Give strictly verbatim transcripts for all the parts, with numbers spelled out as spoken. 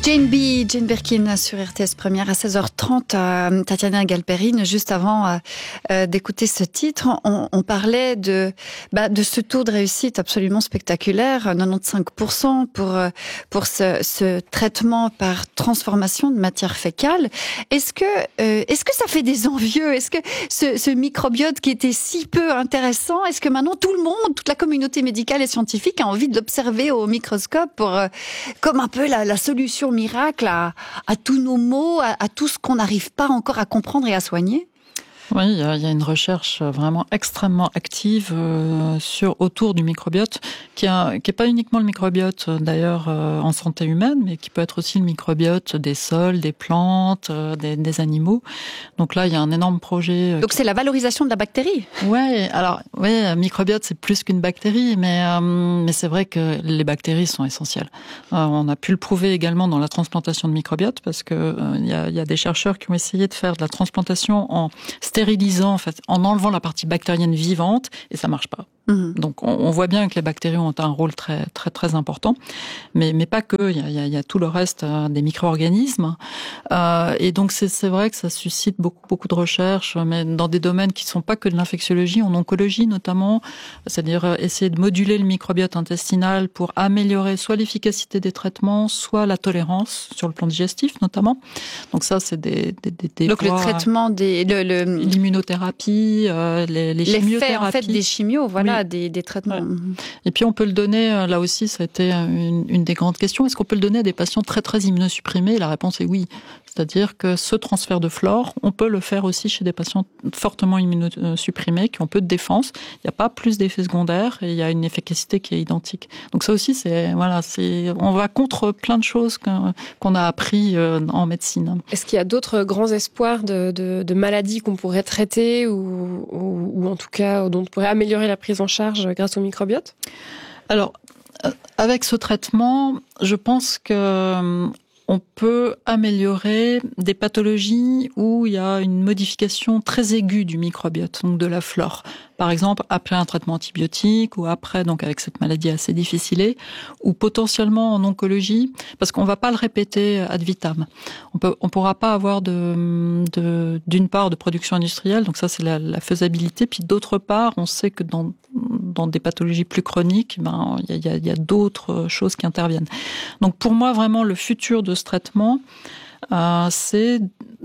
Jane B, Jane Birkin sur R T S Première à seize heures trente, euh, Tatiana Galperine. Juste avant euh, euh, d'écouter ce titre, on, on parlait de bah, de ce taux de réussite absolument spectaculaire, quatre-vingt-quinze pour cent pour euh, pour ce, ce traitement par transformation de matière fécale. Est-ce que euh, est-ce que ça fait des envieux? Est-ce que ce, ce microbiote qui était si peu intéressant, est-ce que maintenant tout le monde, toute la communauté médicale et scientifique a envie de l'observer au microscope pour euh, comme un peu la, la solution miracle à, à tous nos maux, à, à tout ce qu'on n'arrive pas encore à comprendre et à soigner? Oui, il y, a, il y a une recherche vraiment extrêmement active euh, sur autour du microbiote, qui n'est qui pas uniquement le microbiote d'ailleurs euh, en santé humaine, mais qui peut être aussi le microbiote des sols, des plantes, euh, des, des animaux. Donc là, il y a un énorme projet. Euh, Donc c'est la valorisation de la bactérie. Ouais, alors oui, microbiote c'est plus qu'une bactérie, mais euh, mais c'est vrai que les bactéries sont essentielles. Euh, on a pu le prouver également dans la transplantation de microbiote, parce que euh, il y a, il y a des chercheurs qui ont essayé de faire de la transplantation en stérilisant, en fait, en enlevant la partie bactérienne vivante, et ça marche pas. Mmh. Donc on, on voit bien que les bactéries ont un rôle très très très important, mais mais pas que. Il y a, il y a, il y a tout le reste euh, des micro-organismes, euh, et donc c'est c'est vrai que ça suscite beaucoup beaucoup de recherches, mais dans des domaines qui sont pas que de l'infectiologie, en oncologie notamment, c'est-à-dire essayer de moduler le microbiote intestinal pour améliorer soit l'efficacité des traitements, soit la tolérance sur le plan digestif notamment. Donc ça c'est des des, des, des donc voies, le traitement des le, le... l'immunothérapie, euh, les les chimiothérapies, en fait des chimios, voilà. Oui. Des, des traitements. Ouais. Et puis on peut le donner, là aussi ça a été une, une des grandes questions, est-ce qu'on peut le donner à des patients très très immunosupprimés? La réponse est oui. C'est-à-dire que ce transfert de flore, on peut le faire aussi chez des patients fortement immunosupprimés qui ont peu de défense. Il n'y a pas plus d'effets secondaires et il y a une efficacité qui est identique. Donc ça aussi, c'est voilà, c'est on va contre plein de choses qu'on a appris en médecine. Est-ce qu'il y a d'autres grands espoirs de, de, de maladies qu'on pourrait traiter ou, ou, ou en tout cas dont on pourrait améliorer la prise en charge grâce au microbiote? Alors, avec ce traitement, je pense que on peut améliorer des pathologies où il y a une modification très aiguë du microbiote, donc de la flore. Par exemple, après un traitement antibiotique ou après, donc avec cette maladie assez difficile, ou potentiellement en oncologie, parce qu'on va pas le répéter ad vitam. On peut, on pourra pas avoir de, de, d'une part de production industrielle, donc ça c'est la, la faisabilité, puis d'autre part, on sait que dans, dans des pathologies plus chroniques, ben, il y a, il y a d'autres choses qui interviennent. Donc pour moi, vraiment, le futur de ce traitement, euh, c'est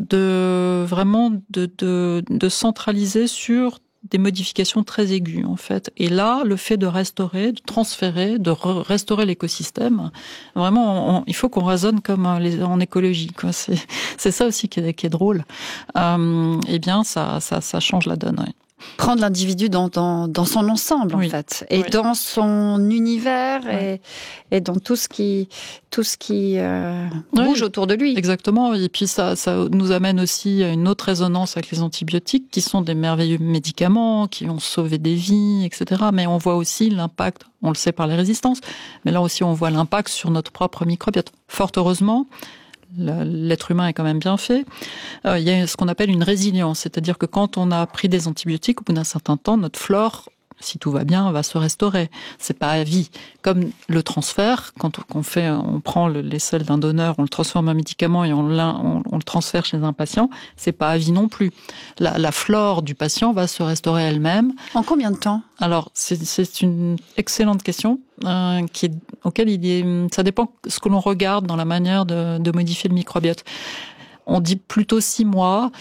de vraiment de, de, de centraliser sur des modifications très aiguës, en fait. Et là, le fait de restaurer, de transférer, de re- restaurer l'écosystème, vraiment, on, il faut qu'on raisonne comme les, en écologie, quoi. C'est, c'est ça aussi qui est, qui est drôle. Euh, eh bien, ça, ça, ça change la donne, ouais. Prendre l'individu dans, dans, dans son ensemble, oui. en fait, et oui. dans son univers, oui. et, et dans tout ce qui, tout ce qui euh, oui. bouge autour de lui. Exactement. Et puis ça, ça nous amène aussi à une autre résonance avec les antibiotiques, qui sont des merveilleux médicaments, qui ont sauvé des vies, et cetera. Mais on voit aussi l'impact, on le sait par les résistances, mais là aussi on voit l'impact sur notre propre microbiote. Fort heureusement, l'être humain est quand même bien fait. Euh, il y a ce qu'on appelle une résilience, c'est-à-dire que quand on a pris des antibiotiques, au bout d'un certain temps, notre flore, si tout va bien, va se restaurer. C'est pas à vie. Comme le transfert, quand on fait, on prend le, les selles d'un donneur, on le transforme en médicament et on, on, on le transfère chez un patient, c'est pas à vie non plus. La, la flore du patient va se restaurer elle-même. En combien de temps? Alors, c'est, c'est une excellente question, euh, qui est, auquel il est, ça dépend ce que l'on regarde dans la manière de, de modifier le microbiote. On dit plutôt six mois.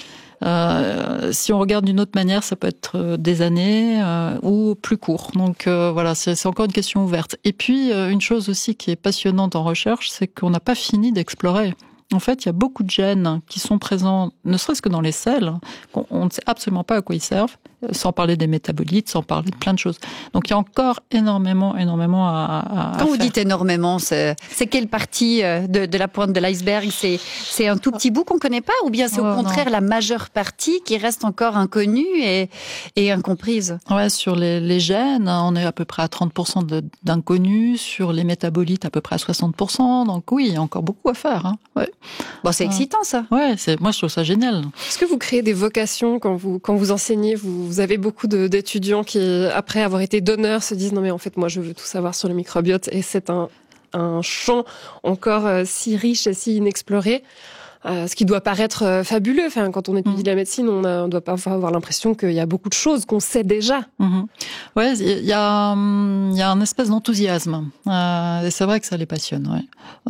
Euh, si on regarde d'une autre manière, ça peut être des années euh, ou plus court. Donc euh, voilà, c'est, c'est encore une question ouverte. Et puis, euh, une chose aussi qui est passionnante en recherche, c'est qu'on n'a pas fini d'explorer. En fait, il y a beaucoup de gènes qui sont présents, ne serait-ce que dans les selles, qu'on on ne sait absolument pas à quoi ils servent, sans parler des métabolites, sans parler de plein de choses. Donc il y a encore énormément, énormément à, à, à Quand faire. vous dites énormément, c'est, c'est quelle partie de, de la pointe de l'iceberg? C'est, c'est un tout petit bout qu'on connaît pas, ou bien c'est au oh, contraire non. la majeure partie qui reste encore inconnue et, et incomprise? Ouais, sur les, les gènes, on est à peu près à trente pour cent de, d'inconnus, sur les métabolites à peu près à soixante pour cent, donc oui, il y a encore beaucoup à faire. Hein. Ouais. Bon, c'est excitant ça. Ouais, c'est, moi je trouve ça génial. Est-ce que vous créez des vocations quand vous, quand vous enseignez? Vous, vous avez beaucoup de, d'étudiants qui, après avoir été donneurs, se disent non mais en fait moi je veux tout savoir sur le microbiote, et c'est un un champ encore euh, si riche et si inexploré. Euh, ce qui doit paraître euh, fabuleux. Enfin, quand on étudie mmh. la médecine, on ne doit pas avoir l'impression qu'il y a beaucoup de choses qu'on sait déjà. Mmh. Ouais, il y a, il y a un espèce d'enthousiasme. Euh, et c'est vrai que ça les passionne. Ouais.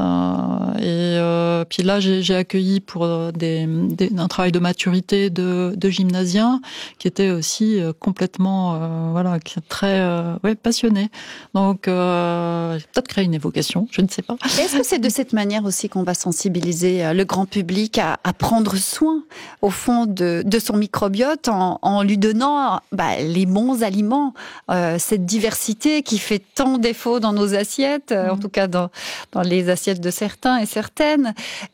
Euh, et euh, puis là, j'ai, j'ai accueilli pour des, des, un travail de maturité de, de gymnasiens qui étaient aussi complètement, euh, voilà, très, euh, ouais, passionnés. Donc, euh, peut-être créer une évocation, je ne sais pas. Est-ce que c'est de cette manière aussi qu'on va sensibiliser le grand public public à, à prendre soin, au fond, de, de son microbiote en, en lui donnant bah, les bons aliments, euh, cette diversité qui fait tant défaut dans nos assiettes, mmh. en tout cas dans, dans les assiettes de certains et certaines.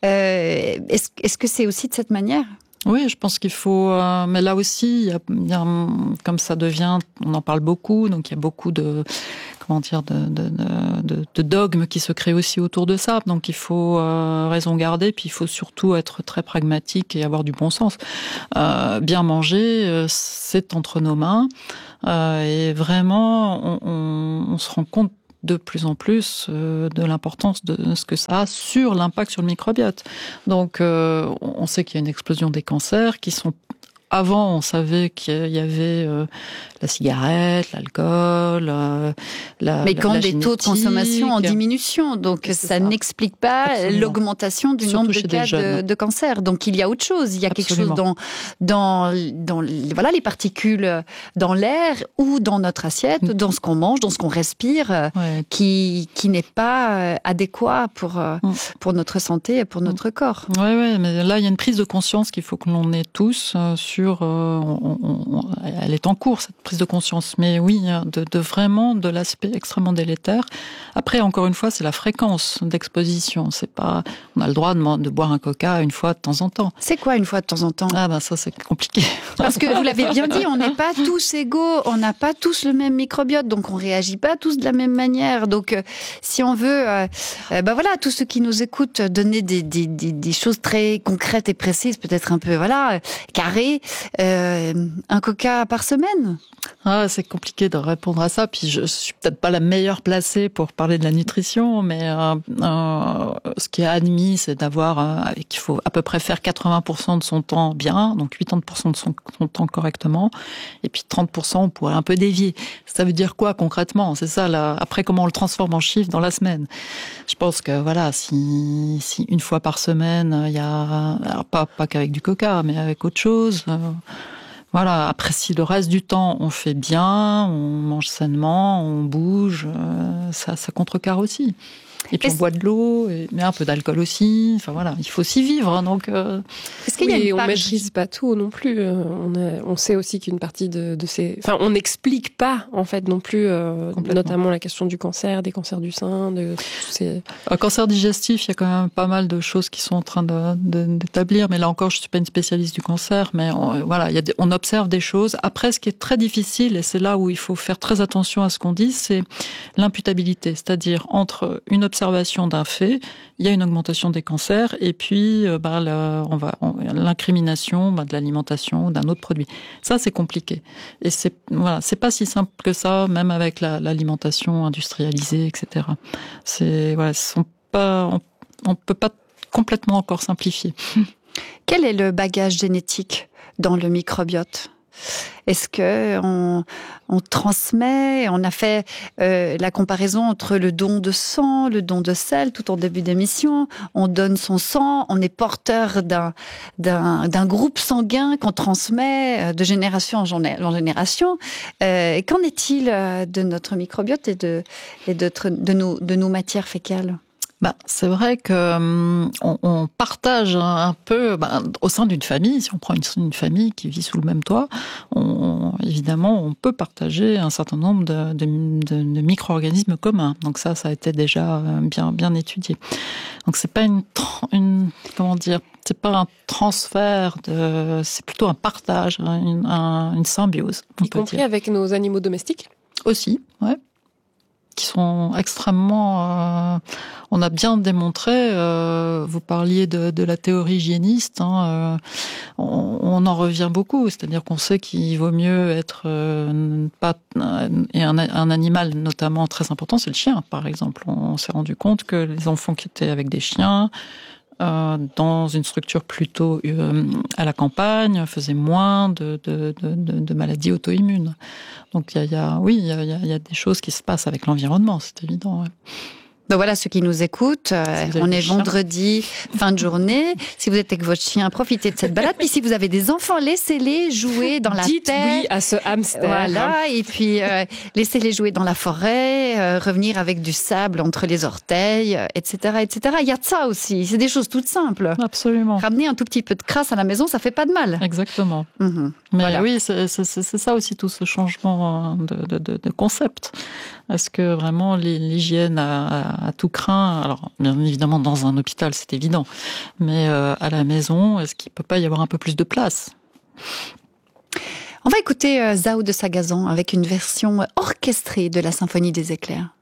Euh, est-ce, est-ce que c'est aussi de cette manière ? Oui, je pense qu'il faut, euh, mais là aussi, il y a, il y a, comme ça devient, on en parle beaucoup, donc il y a beaucoup de, comment dire, de, de, de, de dogmes qui se créent aussi autour de ça. Donc il faut euh, raison garder, puis il faut surtout être très pragmatique et avoir du bon sens. Euh, bien manger, c'est entre nos mains, euh, et vraiment, on, on, on se rend compte de plus en plus euh, de l'importance de ce que ça a sur l'impact sur le microbiote. Donc, euh, on sait qu'il y a une explosion des cancers qui sont... Avant, on savait qu'il y avait euh, la cigarette, l'alcool, euh, la Mais quand la, la des taux de consommation en diminution, donc ça, ça n'explique pas Absolument. l'augmentation du Surtout nombre de cas de, de cancer. Donc il y a autre chose. Il y a Absolument. quelque chose dans, dans, dans voilà, les particules dans l'air ou dans notre assiette, mmh. dans ce qu'on mange, dans ce qu'on respire, ouais. qui, qui n'est pas adéquat pour, mmh. pour notre santé et pour notre mmh. corps. Oui, ouais, mais là, il y a une prise de conscience qu'il faut que l'on ait tous euh, sur Sur, euh, on, on, elle est en cours, cette prise de conscience, mais oui, de, de vraiment de l'aspect extrêmement délétère. Après, encore une fois, c'est la fréquence d'exposition. C'est pas, on a le droit de, de boire un coca une fois de temps en temps. C'est quoi une fois de temps en temps ? Ah ben ça, c'est compliqué. Parce que vous l'avez bien dit, on n'est pas tous égaux, on n'a pas tous le même microbiote, donc on réagit pas tous de la même manière. Donc, euh, si on veut, euh, euh, ben voilà, tous ceux qui nous écoutent, donner des, des, des, des choses très concrètes et précises, peut-être un peu, voilà, carrées. Euh, un coca par semaine ? Ah, c'est compliqué de répondre à ça. Puis je, je suis peut-être pas la meilleure placée pour parler de la nutrition, mais euh, euh, ce qui est admis, c'est d'avoir euh, qu'il faut à peu près faire quatre-vingts pour cent de son temps bien, donc quatre-vingts pour cent de son, son temps correctement, et puis trente pour cent on pourrait un peu dévier. Ça veut dire quoi concrètement ? C'est ça. Là. Après, comment on le transforme en chiffre dans la semaine ? Je pense que voilà, si, si une fois par semaine, il y a alors pas pas qu'avec du coca, mais avec autre chose. Euh, Voilà. Après, si le reste du temps on fait bien, on mange sainement, on bouge, euh, ça, ça contrecarre aussi. Et puis Est-ce... on boit de l'eau, et... mais un peu d'alcool aussi. Enfin voilà, il faut aussi vivre. Hein, donc, euh... est-ce qu'il y a oui, une on maîtrise pas tout non plus. On, a, on sait aussi qu'une partie de, de ces, enfin, on n'explique pas en fait non plus, euh, notamment la question du cancer, des cancers du sein, de tous ces. Un cancer digestif, il y a quand même pas mal de choses qui sont en train de, de, d'établir. Mais là encore, je suis pas une spécialiste du cancer, mais on, voilà, il y a des, on observe des choses. Après, ce qui est très difficile, et c'est là où il faut faire très attention à ce qu'on dit, c'est l'imputabilité, c'est-à-dire entre une observation d'un fait, il y a une augmentation des cancers, et puis euh, bah, la, on va, on, l'incrimination bah, de l'alimentation, d'un autre produit. Ça, c'est compliqué. Et c'est, voilà, c'est pas si simple que ça, même avec la, l'alimentation industrialisée, et cetera. C'est, voilà, on pas, on, on peut pas complètement encore simplifier. Quel est le bagage génétique dans le microbiote ? Est-ce que on, on transmet ? On a fait euh, la comparaison entre le don de sang, le don de sel, tout en début d'émission. On donne son sang, on est porteur d'un d'un, d'un groupe sanguin qu'on transmet de génération en génération. Euh, qu'en est-il de notre microbiote et de et de, de nos de nos matières fécales ? Bah, c'est vrai que hum, on, on partage un, un peu bah, au sein d'une famille. Si on prend une, une famille qui vit sous le même toit, on, évidemment, on peut partager un certain nombre de, de, de, de micro-organismes communs. Donc ça, ça a été déjà bien bien étudié. Donc c'est pas une, une comment dire, c'est pas un transfert de, c'est plutôt un partage, une, un, une symbiose. Y compris dire. Avec nos animaux domestiques. Aussi, ouais. qui sont extrêmement... Euh, on a bien démontré, euh, vous parliez de, de la théorie hygiéniste, hein, euh, on, on en revient beaucoup, c'est-à-dire qu'on sait qu'il vaut mieux être euh, pas et un, un animal notamment très important, c'est le chien par exemple. On s'est rendu compte que les enfants qui étaient avec des chiens euh, dans une structure plutôt euh, à la campagne faisaient moins de, de, de, de, de maladies auto-immunes. Donc il y a, il y a oui, il y a, il y a des choses qui se passent avec l'environnement, c'est évident. Ouais. Ben voilà, ceux qui nous écoutent, euh, on est vendredi, fin de journée. Si vous êtes avec votre chien, profitez de cette balade. Puis si vous avez des enfants, laissez-les jouer dans la Dites terre. oui à ce hamster. Voilà, et puis euh, laissez-les jouer dans la forêt, euh, revenir avec du sable entre les orteils, euh, et cetera, et cetera. Il y a de ça aussi. C'est des choses toutes simples. Absolument. Ramener un tout petit peu de crasse à la maison, ça fait pas de mal. Exactement. Mmh. Mais Voilà. oui, c'est, c'est, c'est ça aussi tout ce changement de, de, de, de concept. Est-ce que vraiment l'hygiène à, à tout craint, alors bien évidemment dans un hôpital c'est évident, mais euh, à la maison, est-ce qu'il peut pas y avoir un peu plus de place ? On va écouter euh, Zao de Sagazan avec une version orchestrée de la Symphonie des éclairs.